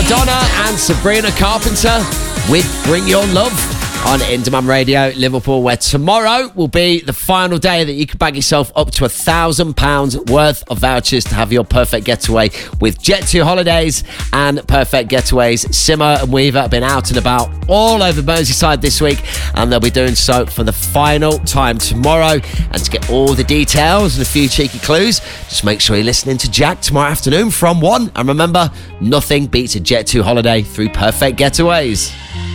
Madonna and Sabrina Carpenter with Bring Your Love on Indie Radio Liverpool, where tomorrow will be the final day that you can bag yourself up to £1,000 worth of vouchers to have your perfect getaway with Jet2 Holidays and Perfect Getaways. Simmer and Weaver have been out and about all over Merseyside this week, and they'll be doing so for the final time tomorrow. And to get all the details and a few cheeky clues, just make sure you're listening to Jack tomorrow afternoon from 1. And remember, nothing beats a Jet2 holiday through Perfect Getaways.